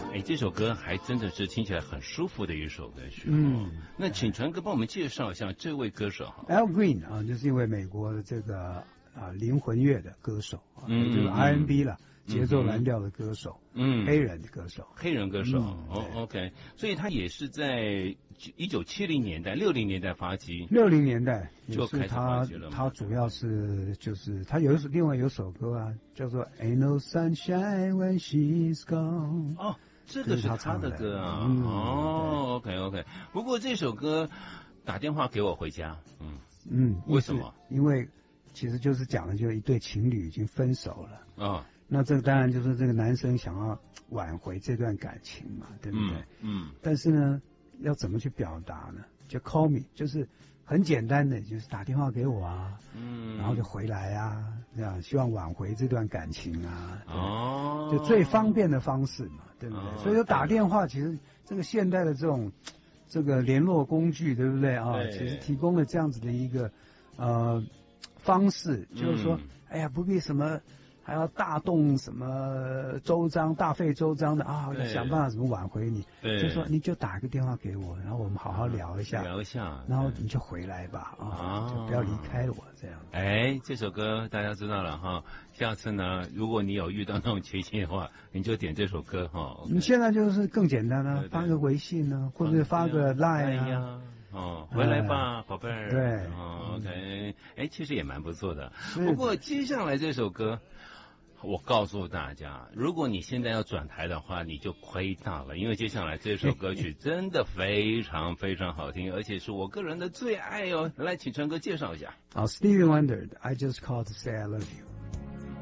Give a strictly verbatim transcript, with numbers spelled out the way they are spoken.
哎，这首歌还真的是听起来很舒服的一首歌曲。 嗯， 那请传哥帮我们介绍一下这位歌手哈。 Al Green 啊，就是一位美国的这个啊灵魂乐的歌手，啊、 嗯， 就是 R and B 了。节奏蓝调的歌手， 嗯， 黑人的歌手， 黑人歌手， 嗯、 哦 ，OK， 所以他也是在一九七零年代、六零年代发迹， 六零年代就开始发迹了。 他主要是就是他有一首另外有首歌啊，叫做 Ain't No Sunshine When She's Gone。 哦，这个是他的歌啊，嗯、哦 ，OK OK。不过这首歌打电话给我回家，嗯嗯， 为什么？ 因为其实就是讲的就是一对情侣已经分手了啊。哦，那这个当然就是这个男生想要挽回这段感情嘛，对不对？ 嗯。嗯但是呢，要怎么去表达呢？就 call me， 就是很简单的，就是打电话给我啊，嗯，然后就回来啊，这样希望挽回这段感情啊。哦。就最方便的方式嘛，对不对？哦、所以说打电话其实这个现代的这种这个联络工具，对不对啊？其实提供了这样子的一个呃方式，就是说，嗯、哎呀，不必什么。还要大动什么周章，大费周章的啊，要想办法怎么挽回你。对，就说你就打个电话给我，然后我们好好聊一下， 聊一下， 然后你就回来吧，啊，就不要离开我这样。 哎，这首歌大家知道了哈，下次呢，如果你有遇到那种情形的话，你就点这首歌哈。 你现在就是更简单了，发个微信呢，或者发个 Line 啊。 哦，回来吧，宝贝儿。 对， 哦 ，OK， 哎，其实也蛮不错的。不过接下来这首歌。我告诉大家，如果你现在要转台的话，你就亏大了，因为接下来这首歌曲真的非常非常好听，而且是我个人的最爱哦。来，请陈哥介绍一下。 好 ，Stevie Wonder 的《I Just Called to Say I Love You》。